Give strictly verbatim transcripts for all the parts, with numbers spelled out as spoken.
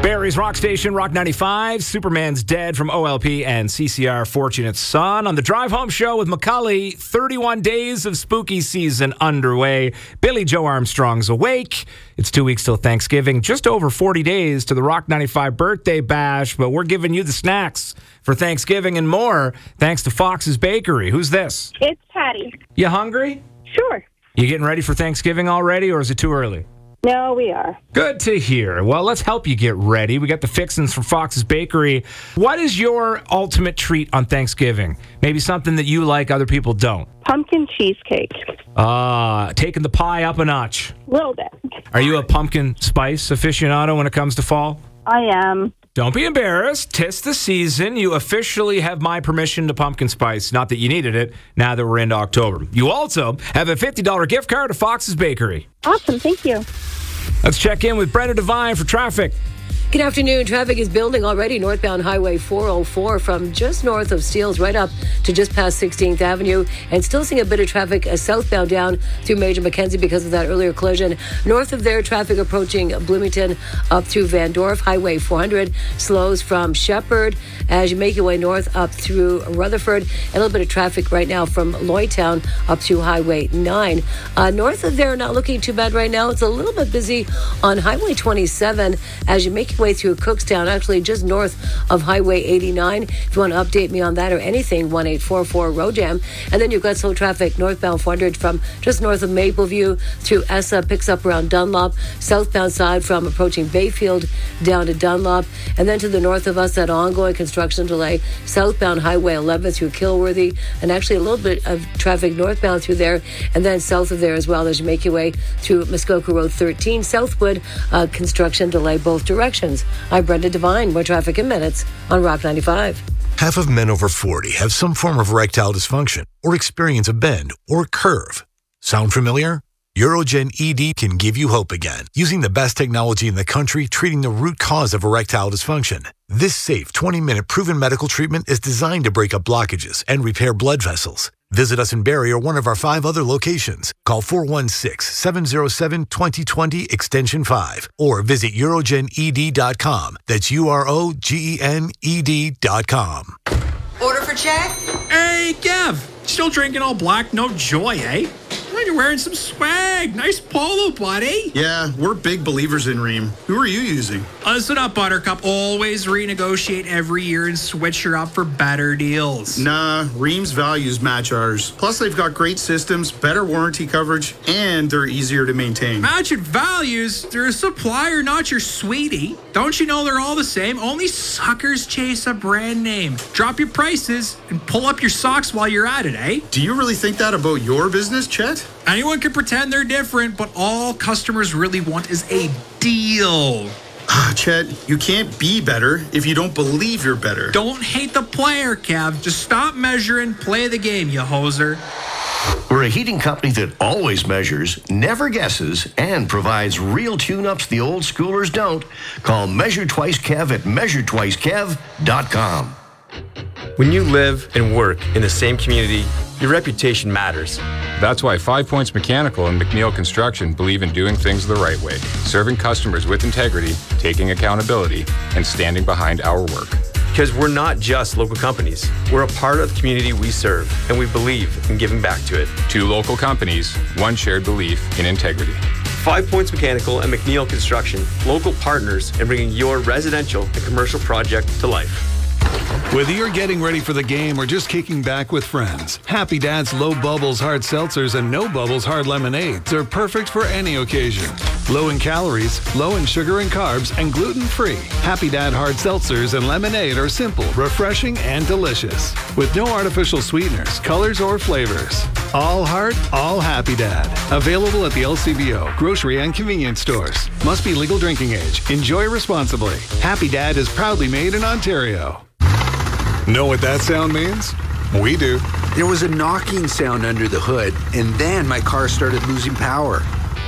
Barrie's Rock Station, Rock ninety-five. Superman's Dead from O L P and C C R Fortunate Son. On the Drive Home Show with McCully, thirty-one days of spooky season underway. Billy Joe Armstrong's awake. It's two weeks till Thanksgiving. Just over forty days to the Rock ninety-five birthday bash, but we're giving you the snacks for Thanksgiving and more thanks to Fox's Bakery. Who's this? It's Patty. You hungry? Sure. You getting ready for Thanksgiving already, or is it too early? No, we are. Good to hear. Well, let's help you get ready. We got the fixins from Fox's Bakery. What is your ultimate treat on Thanksgiving? Maybe something that you like other people don't. Pumpkin cheesecake. Ah, uh, taking the pie up a notch. A little bit. Are you a pumpkin spice aficionado when it comes to fall? I am. Don't be embarrassed. 'Tis the season. You officially have my permission to pumpkin spice. Not that you needed it now that we're into October. You also have a fifty dollars gift card to Fox's Bakery. Awesome. Thank you. Let's check in with Brenda Devine for traffic. Good afternoon. Traffic is building already northbound Highway four oh four from just north of Steeles right up to just past sixteenth Avenue, and still seeing a bit of traffic uh, southbound down through Major Mackenzie because of that earlier collision. North of there, traffic approaching Bloomington up through Van Dorf. Highway four hundred slows from Shepherd as you make your way north up through Rutherford. A little bit of traffic right now from Lloydtown up to Highway nine. Uh, north of there, not looking too bad right now. It's a little bit busy on Highway twenty-seven as you make way through Cookstown, actually just north of Highway eighty-nine. If you want to update me on that or anything, one eight four four road jam. And then you've got slow traffic northbound four hundred from just north of Mapleview through Essa, picks up around Dunlop, southbound side from approaching Bayfield down to Dunlop, and then to the north of us, that ongoing construction delay, southbound Highway eleven through Kilworthy, and actually a little bit of traffic northbound through there, and then south of there as well as you make your way through Muskoka Road thirteen, Southwood, uh, construction delay both directions. I'm Brenda Devine. More traffic in minutes on Rock ninety-five. Half of men over forty have some form of erectile dysfunction or experience a bend or curve. Sound familiar? Urogen E D can give you hope again, using the best technology in the country treating the root cause of erectile dysfunction. This safe twenty-minute proven medical treatment is designed to break up blockages and repair blood vessels. Visit us in Barrie or one of our five other locations. Call four one six, seven oh seven, two oh two oh extension five or visit urogen e d dot com. That's U R O G E N E D dot com. Order for check? Hey, Kev. Still drinking all black, no joy, eh? Well, you're wearing some swag. Nice polo, buddy. Yeah, we're big believers in Ream. Who are you using? Listen up, Buttercup. Always renegotiate every year and switch her up for better deals. Nah, Ream's values match ours. Plus, they've got great systems, better warranty coverage, and they're easier to maintain. Matching values? They're a supplier, not your sweetie. Don't you know they're all the same? Only suckers chase a brand name. Drop your prices and pull up your socks while you're at it, eh? Do you really think that about your business, Chet? Anyone can pretend they're different, but all customers really want is a deal. Ah, Chet, you can't be better if you don't believe you're better. Don't hate the player, Kev. Just stop measuring, play the game, you hoser. We're a heating company that always measures, never guesses, and provides real tune-ups the old schoolers don't. Call Measure Twice Kev at measure twice kev dot com. When you live and work in the same community, your reputation matters. That's why Five Points Mechanical and McNeil Construction believe in doing things the right way, serving customers with integrity, taking accountability, and standing behind our work. Because we're not just local companies. We're a part of the community we serve, and we believe in giving back to it. Two local companies, one shared belief in integrity. Five Points Mechanical and McNeil Construction, local partners in bringing your residential and commercial project to life. Whether you're getting ready for the game or just kicking back with friends, Happy Dad's Low Bubbles Hard Seltzers and No Bubbles Hard Lemonades are perfect for any occasion. Low in calories, low in sugar and carbs, and gluten-free. Happy Dad Hard Seltzers and Lemonade are simple, refreshing, and delicious. With no artificial sweeteners, colors, or flavors. All heart, all Happy Dad. Available at the L C B O, grocery, and convenience stores. Must be legal drinking age. Enjoy responsibly. Happy Dad is proudly made in Ontario. Know what that sound means? We do. There was a knocking sound under the hood, and then my car started losing power.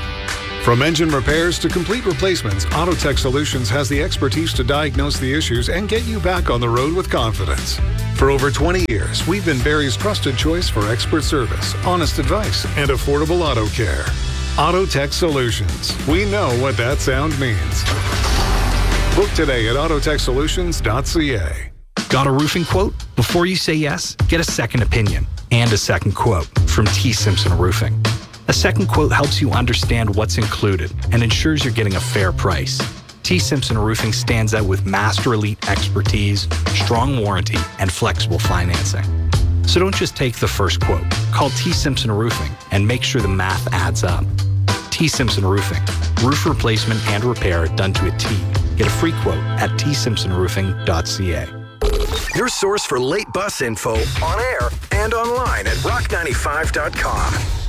From engine repairs to complete replacements, Autotech Solutions has the expertise to diagnose the issues and get you back on the road with confidence. For over twenty years, we've been Barrie's trusted choice for expert service, honest advice, and affordable auto care. Autotech Solutions. We know what that sound means. Book today at autotech solutions dot c a. Got a roofing quote? Before you say yes, get a second opinion and a second quote from T. Simpson Roofing. A second quote helps you understand what's included and ensures you're getting a fair price. T. Simpson Roofing stands out with master elite expertise, strong warranty, and flexible financing. So don't just take the first quote. Call T. Simpson Roofing and make sure the math adds up. T. Simpson Roofing. Roof replacement and repair done to a T. Get a free quote at t simpson roofing dot c a. Your source for late bus info on air and online at rock ninety-five dot com.